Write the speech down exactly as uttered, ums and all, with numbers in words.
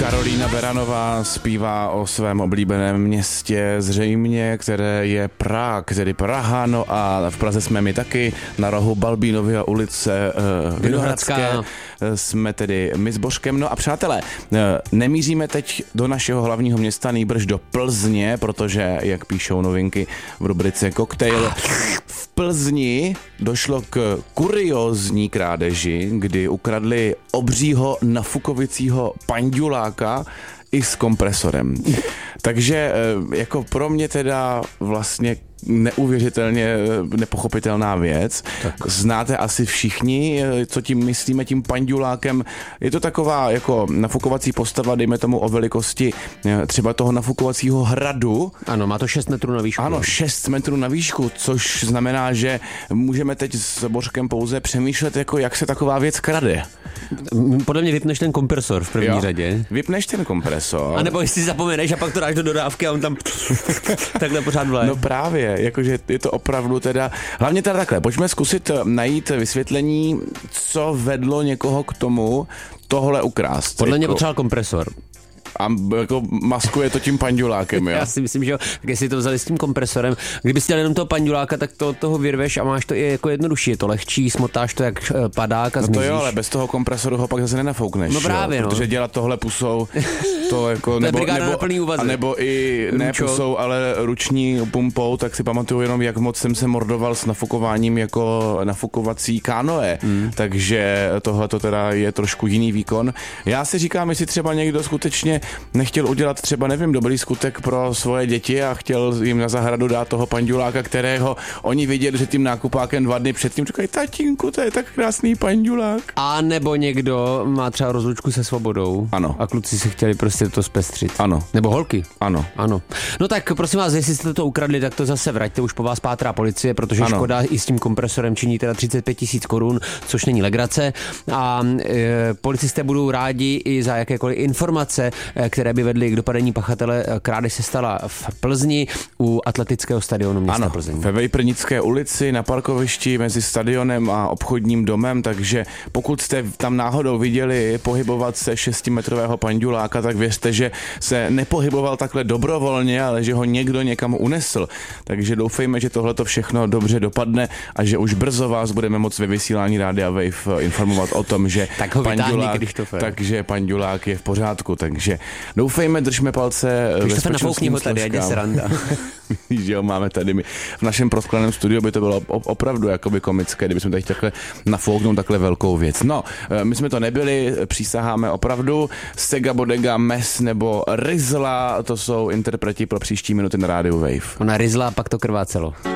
Karolína Beranová zpívá o svém oblíbeném městě zřejmě, které je Prah, tedy Praha, no a v Praze jsme my taky, na rohu Balbínovy a ulice uh, Vinohradské jsme tedy my s Božkem. No a přátelé, uh, nemíříme teď do našeho hlavního města, nýbrž do Plzně, protože, jak píšou novinky v rubrice Koktejl, v Plzni došlo k kuriózní krádeži, kdy ukradli obřího nafukovicího panduláka i s kompresorem. Takže jako pro mě teda vlastně neuvěřitelně nepochopitelná věc. Tak. Znáte asi všichni, co tím myslíme tím pandulákem. Je to taková jako nafukovací postava, dejme tomu o velikosti třeba toho nafukovacího hradu. Ano, má to šest metrů na výšku. Ano, šest metrů na výšku, což znamená, že můžeme teď s Božkem pouze přemýšlet, jako jak se taková věc krade. Podle mě vypneš ten kompresor v první jo, řadě. Vypneš ten kompresor. A nebo jestli si zapomeneš a pak to dáš do dodávky a on tam takhle pořád vleje. No právě, jakože je to opravdu teda, hlavně teda takhle, pojďme zkusit najít vysvětlení, co vedlo někoho k tomu tohle ukrást. Podle mě jako... potřeboval kompresor. A jako maskuje to tím pandulákem, jo? Já si myslím, že jo, tak jestli to vzali s tím kompresorem, kdyby si dělal jenom toho panduláka, tak to toho vyrveš a máš to i jako jednodušší, je to lehčí, smotáš to jak padák a no zmizíš. to jo, ale bez toho kompresoru ho pak zase nenafoukneš. No právě, jo? no. Protože dělat tohle pusou, to jako, to nebo, nebo, nebo, plný úvazy. a nebo i ne Ručo. pusou, ale ruční pumpou, tak si pamatuju jenom, jak moc jsem se mordoval s nafukováním jako nafukovací kánoe, mm. takže tohle to teda je trošku jiný výkon. Já si říkám, jestli třeba někdo skutečně nechtěl udělat třeba, nevím, dobrý skutek pro svoje děti a chtěl jim na zahradu dát toho panduláka, kterého oni viděli, že tím nákupákem dva dny předtím říkají, tatínku, to je tak krásný pandulák. A nebo někdo má třeba rozlučku se svobodou. Ano. A kluci si chtěli prostě to zpestřit. Ano. Nebo holky. Ano. Ano. No tak prosím vás, jestli jste to ukradli, tak to zase vraťte, už po vás pátrá policie, protože ano. Škoda i s tím kompresorem činí teda třicet pět tisíc korun, což není legrace. A e, policisté budou rádi i za jakékoliv informace, e, které by vedly k dopadení pachatele. Krádež se stala v Plzni u atletického stadionu města ano, Plzeň. Ve Vejprnické ulici na parkovišti mezi stadionem a obchodním domem, takže pokud jste tam náhodou viděli pohybovat se šestimetrového panduláka, tak věřte, že se nepohyboval takhle dobrovolně, ale že ho někdo někam unesl. Takže doufejme, že tohle to všechno dobře dopadne a že už brzo vás budeme moct ve vysílání Rádia Wave informovat o tom, že tak ho pandulák, vytáhne, takže pandulák je v pořádku. Takže doufejme, držme palce bezpečnostním složkám. Že jo, máme tady my v našem proskleném studiu, by to bylo opravdu jakoby komické, kdybychom tady takhle nafouknout takhle velkou věc. No, my jsme to nebyli, přísaháme opravdu. Sega Bodega, Mes nebo Rizla, to jsou interpreti pro příští minuty na rádiu Wave. Ona Rizla a pak to krvácelo.